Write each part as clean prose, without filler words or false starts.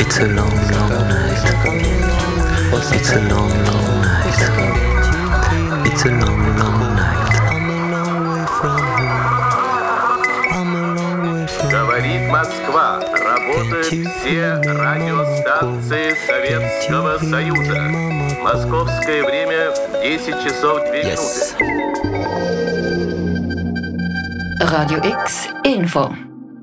It's a long, long night. It's a long, long night. It's a long, long night. Говорит Москва. Работают все радиостанции Советского Союза. Московское время 10 часов 2 минуты. Radio X Info.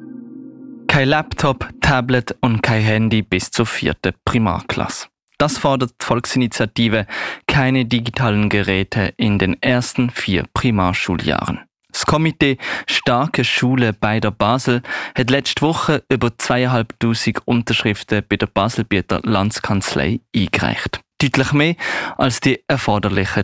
Kein Laptop, Tablet und kein Handy bis zur 4. Primarklasse. Das fordert die Volksinitiative Keine digitalen Geräte in den ersten 4 Primarschuljahren. Das Komitee Starke Schule bei der Basel hat letzte Woche über 2500 Unterschriften bei der Baselbieter Landskanzlei eingereicht. Deutlich mehr als die erforderlichen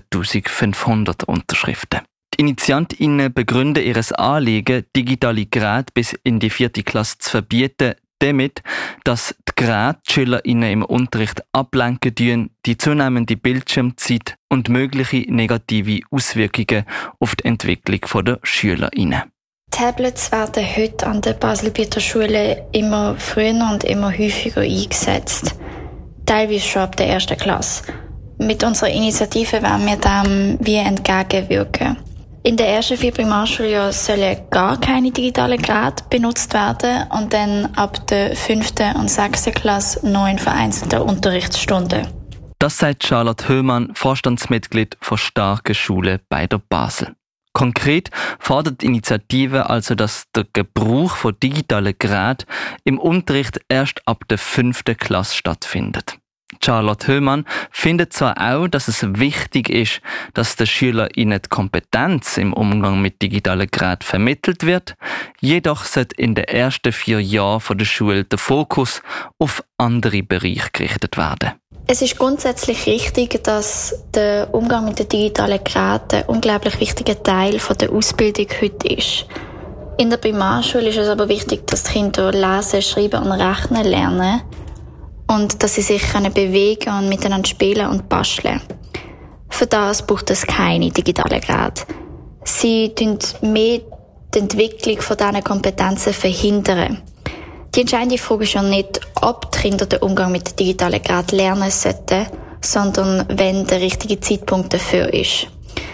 1500 Unterschriften. Die InitiantInnen begründen ihr Anliegen, digitale Geräte bis in die 4. Klasse zu verbieten, damit, dass die Geräte die SchülerInnen im Unterricht ablenken tun, die zunehmende Bildschirmzeit und mögliche negative Auswirkungen auf die Entwicklung der SchülerInnen. Tablets werden heute an der Baselbieter Schule immer früher und immer häufiger eingesetzt. Teilweise schon ab der 1. Klasse. Mit unserer Initiative wollen wir dem wie entgegenwirken. In den ersten 4 Primarschuljahren sollen gar keine digitalen Geräte benutzt werden und dann ab der 5. und 6. Klasse noch in vereinzelten Unterrichtsstunden. Das sagt Charlotte Höhmann, Vorstandsmitglied von Starke Schule bei der Basel. Konkret fordert die Initiative also, dass der Gebrauch von digitalen Geräten im Unterricht erst ab der 5. Klasse stattfindet. Charlotte Höhmann findet zwar auch, dass es wichtig ist, dass den SchülerInnen die Kompetenz im Umgang mit digitalen Geräten vermittelt wird, jedoch sollte in den ersten 4 Jahren der Schule der Fokus auf andere Bereiche gerichtet werden. Es ist grundsätzlich richtig, dass der Umgang mit den digitalen Geräten ein unglaublich wichtiger Teil der Ausbildung heute ist. In der Primarschule ist es aber wichtig, dass die Kinder lesen, schreiben und rechnen lernen. Und dass sie sich bewegen und miteinander spielen und basteln. Für das braucht es keine digitalen Geräte. Sie verhindern mehr die Entwicklung von diesen Kompetenzen verhindern. Die entscheidende Frage ist ja nicht, ob die Kinder den Umgang mit den digitalen Geräten lernen sollten, sondern wenn der richtige Zeitpunkt dafür ist.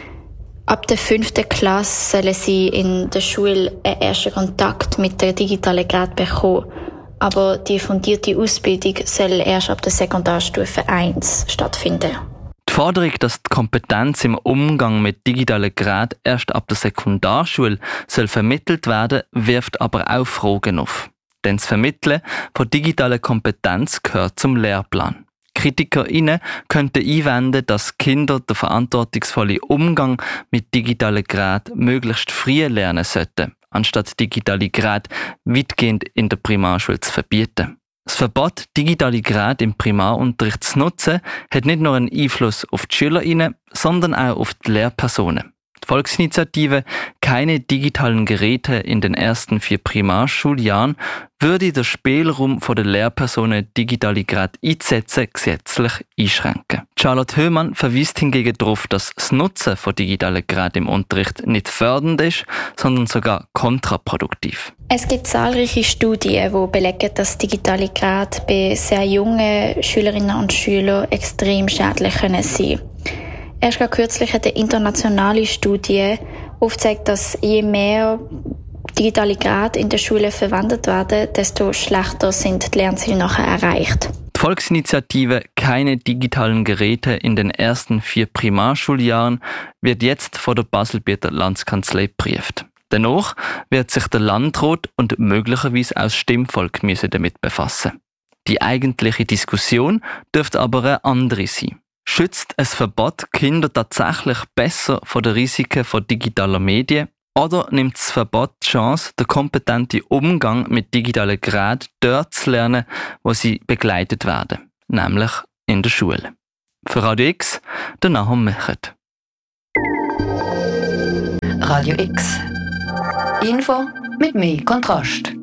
Ab der 5. Klasse sollen sie in der Schule einen ersten Kontakt mit den digitalen Geräten bekommen. Aber die fundierte Ausbildung soll erst ab der Sekundarstufe 1 stattfinden. Die Forderung, dass die Kompetenz im Umgang mit digitalen Geräten erst ab der Sekundarschule soll vermittelt werden, wirft aber auch Fragen auf. Denn das Vermitteln von digitaler Kompetenz gehört zum Lehrplan. KritikerInnen könnten einwenden, dass Kinder den verantwortungsvollen Umgang mit digitalen Geräten möglichst früh lernen sollten, anstatt digitale Geräte weitgehend in der Primarschule zu verbieten. Das Verbot, digitale Geräte im Primarunterricht zu nutzen, hat nicht nur einen Einfluss auf die SchülerInnen, sondern auch auf die Lehrpersonen. Die Volksinitiative Keine digitalen Geräte in den ersten 4 Primarschuljahren würde den Spielraum der Lehrpersonen, digitale Geräte einzusetzen, gesetzlich einschränken. Charlotte Höhmann verweist hingegen darauf, dass das Nutzen von digitalen Geräten im Unterricht nicht fördernd ist, sondern sogar kontraproduktiv. Es gibt zahlreiche Studien, die belegen, dass digitale Geräte bei sehr jungen Schülerinnen und Schülern extrem schädlich sein können. Erst kürzlich hat eine internationale Studie aufgezeigt, dass je mehr digitale Geräte in der Schule verwendet werden, desto schlechter sind die Lernziele nachher erreicht. Die Volksinitiative Keine digitalen Geräte in den ersten 4 Primarschuljahren wird jetzt von der Baselbieter Landskanzlei geprüft. Danach wird sich der Landrat und möglicherweise auch das Stimmvolk damit befassen. Die eigentliche Diskussion dürfte aber eine andere sein. Schützt ein Verbot Kinder tatsächlich besser vor den Risiken von digitaler Medien? Oder nimmt das Verbot die Chance, den kompetenten Umgang mit digitalen Geräten dort zu lernen, wo sie begleitet werden, nämlich in der Schule? Für Radio X, der Nahum Mechert. Radio X Info mit mehr Kontrast.